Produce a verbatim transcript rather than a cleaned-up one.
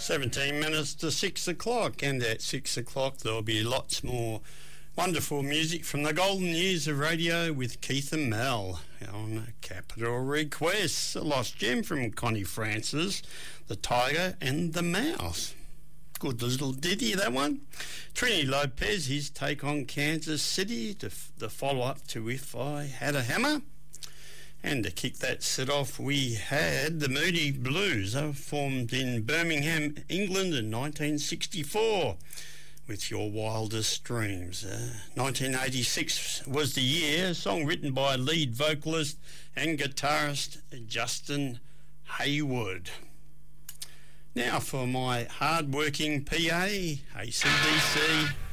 seventeen minutes to six o'clock, and at six o'clock there'll be lots more wonderful music from the golden years of radio with Keith and Mel on Capital Requests. A lost gem from Connie Francis, The Tiger and the Mouse. Good little ditty, that one. Trini Lopez, his take on Kansas City, to f- the follow-up to If I Had a Hammer. And to kick that set off, we had the Moody Blues, uh, formed in Birmingham, England in nineteen sixty-four, with Your Wildest Dreams. Uh, nineteen eighty-six was the year, a song written by lead vocalist and guitarist Justin Hayward. Now for my hard-working P A, A C D C.